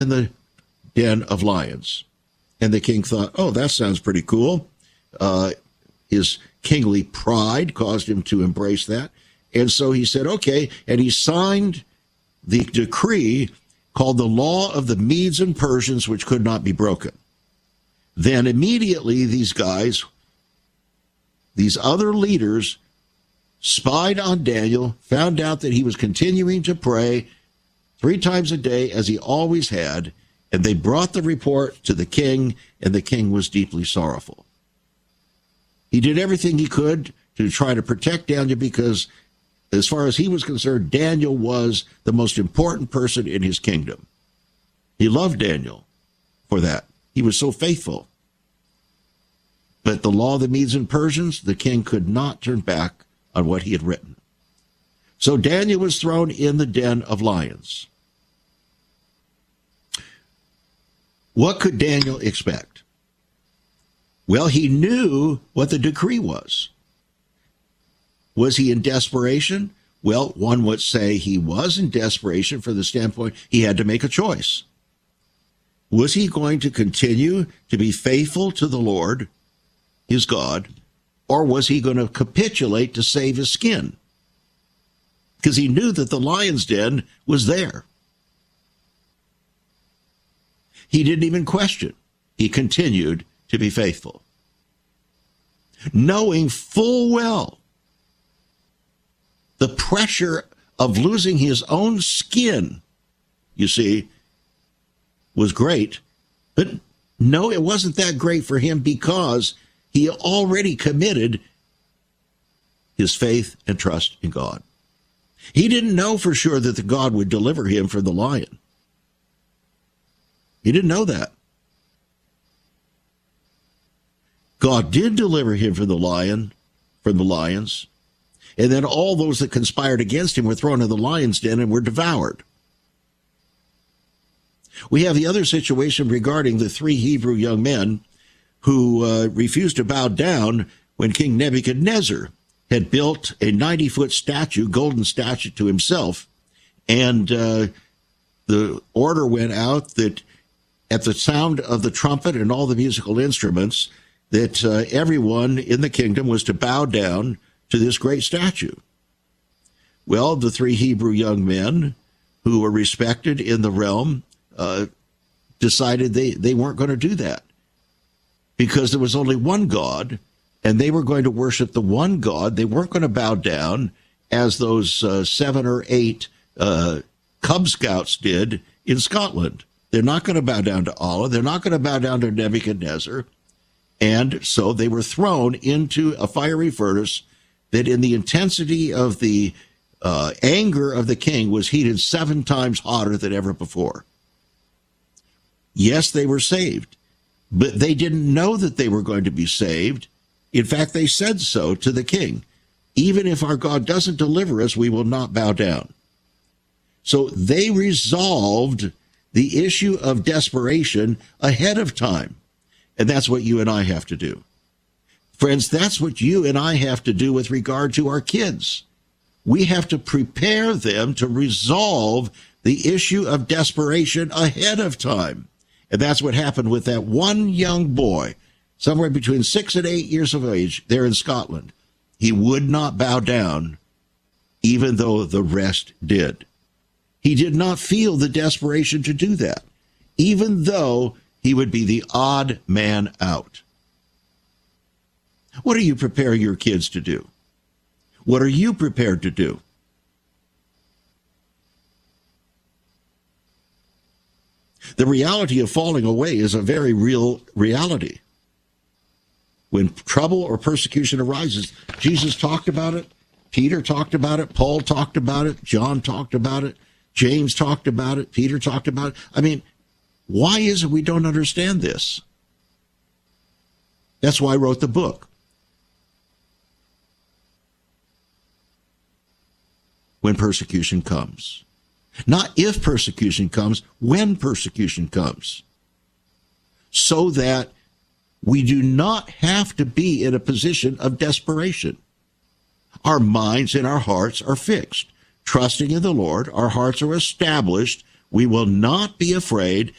in the den of lions. And the king thought, oh, that sounds pretty cool. His kingly pride caused him to embrace that. And so he said, okay, and he signed the decree called the Law of the Medes and Persians, which could not be broken. Then immediately these guys, these other leaders, spied on Daniel, found out that he was continuing to pray 3 times a day as he always had, and they brought the report to the king, and the king was deeply sorrowful. He did everything he could to try to protect Daniel because, as far as he was concerned, Daniel was the most important person in his kingdom. He loved Daniel for that. He was so faithful. But the law of the Medes and Persians, the king could not turn back on what he had written. So Daniel was thrown in the den of lions. What could Daniel expect? Well, he knew what the decree was. Was he in desperation? Well, one would say he was in desperation from the standpoint he had to make a choice. Was he going to continue to be faithful to the Lord, his God, or was he going to capitulate to save his skin? Because he knew that the lion's den was there. He didn't even question. He continued to be faithful, knowing full well the pressure of losing his own skin, you see, was great. But no, it wasn't that great for him because he already committed his faith and trust in God. He didn't know for sure that the God would deliver him from the lion. He didn't know that. God did deliver him from the lions, and then all those that conspired against him were thrown in the lion's den and were devoured. We have the other situation regarding the 3 Hebrew young men who refused to bow down when King Nebuchadnezzar had built a 90-foot statue, golden statue to himself, and the order went out that at the sound of the trumpet and all the musical instruments, that everyone in the kingdom was to bow down to this great statue. Well, the 3 Hebrew young men who were respected in the realm decided they weren't going to do that because there was only one God, and they were going to worship the one God. They weren't going to bow down as those 7 or 8 Cub Scouts did in Scotland. They're not going to bow down to Allah. They're not going to bow down to Nebuchadnezzar. And so they were thrown into a fiery furnace that in the intensity of the anger of the king was heated 7 times hotter than ever before. Yes, they were saved, but they didn't know that they were going to be saved. In fact, they said so to the king. Even if our God doesn't deliver us, we will not bow down. So they resolved the issue of desperation ahead of time. And that's what you and I have to do. Friends, that's what you and I have to do with regard to our kids. We have to prepare them to resolve the issue of desperation ahead of time. And that's what happened with that one young boy, somewhere between 6 and 8 years of age, there in Scotland. He would not bow down, even though the rest did. He did not feel the desperation to do that, even though he would be the odd man out. What are you preparing your kids to do? What are you prepared to do? The reality of falling away is a very real reality. When trouble or persecution arises, Jesus talked about it, Peter talked about it, Paul talked about it, John talked about it, James talked about it, Peter talked about it. I mean, why is it we don't understand this? That's why I wrote the book. When persecution comes. Not if persecution comes, when persecution comes. So that we do not have to be in a position of desperation. Our minds and our hearts are fixed. Trusting in the Lord, our hearts are established We will not be afraid.